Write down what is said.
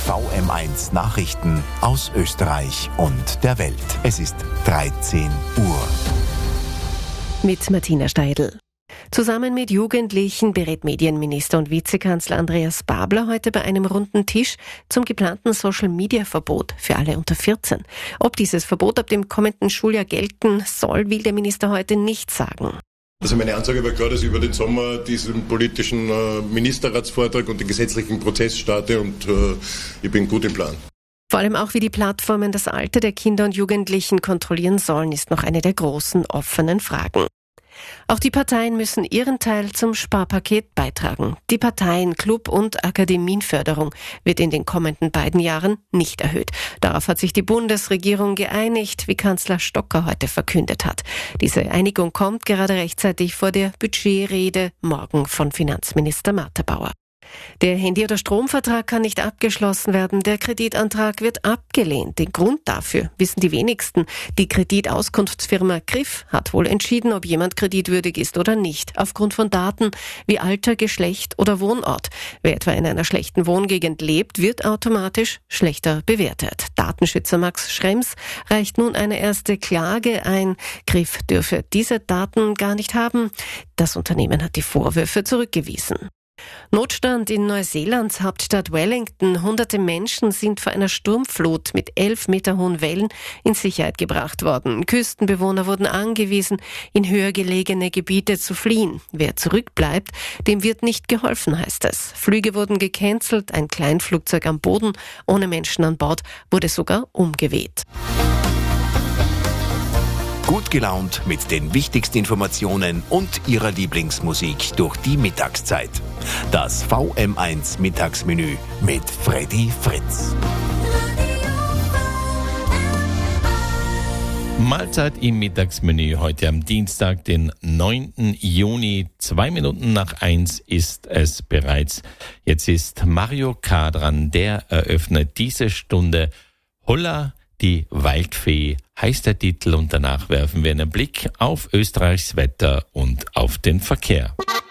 VM1 Nachrichten aus Österreich und der Welt. Es ist 13 Uhr. Mit Martina Steidl. Zusammen mit Jugendlichen berät Medienminister und Vizekanzler Andreas Babler heute bei einem runden Tisch zum geplanten Social-Media-Verbot für alle unter 14. Ob dieses Verbot ab dem kommenden Schuljahr gelten soll, will der Minister heute nicht sagen. Also meine Ansage war klar, dass ich über den Sommer diesen politischen Ministerratsvortrag und den gesetzlichen Prozess starte und ich bin gut im Plan. Vor allem auch, wie die Plattformen das Alter der Kinder und Jugendlichen kontrollieren sollen, ist noch eine der großen offenen Fragen. Auch die Parteien müssen ihren Teil zum Sparpaket beitragen. Die Parteien-, Club- und Akademienförderung wird in den kommenden beiden Jahren nicht erhöht. Darauf hat sich die Bundesregierung geeinigt, wie Kanzler Stocker heute verkündet hat. Diese Einigung kommt gerade rechtzeitig vor der Budgetrede morgen von Finanzminister Martha Bauer. Der Handy- oder Stromvertrag kann nicht abgeschlossen werden. Der Kreditantrag wird abgelehnt. Den Grund dafür wissen die wenigsten. Die Kreditauskunftsfirma Griff hat wohl entschieden, ob jemand kreditwürdig ist oder nicht, aufgrund von Daten wie Alter, Geschlecht oder Wohnort. Wer etwa in einer schlechten Wohngegend lebt, wird automatisch schlechter bewertet. Datenschützer Max Schrems reicht nun eine erste Klage ein. Griff dürfe diese Daten gar nicht haben. Das Unternehmen hat die Vorwürfe zurückgewiesen. Notstand in Neuseelands Hauptstadt Wellington. Hunderte Menschen sind vor einer Sturmflut mit 11 Meter hohen Wellen in Sicherheit gebracht worden. Küstenbewohner wurden angewiesen, in höher gelegene Gebiete zu fliehen. Wer zurückbleibt, dem wird nicht geholfen, heißt es. Flüge wurden gecancelt, ein Kleinflugzeug am Boden ohne Menschen an Bord wurde sogar umgeweht. Gut gelaunt mit den wichtigsten Informationen und Ihrer Lieblingsmusik durch die Mittagszeit. Das VM1 Mittagsmenü mit Freddy Fritz. Mahlzeit im Mittagsmenü heute am Dienstag, den 9. Juni. 2 Minuten nach 1 ist es bereits. Jetzt ist Mario K. dran. Der eröffnet diese Stunde. Holla, die Waldfee heißt der Titel und danach werfen wir einen Blick auf Österreichs Wetter und auf den Verkehr.